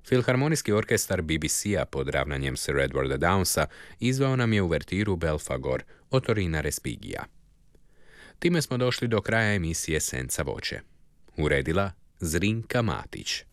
Filharmonijski orkestar BBC-a pod ravnanjem Sir Edwarda Downsa izveo nam je uvertiru Belfagor od Torina Respigija. Time smo došli do kraja emisije Senca voće. Uredila Zrinka Matić.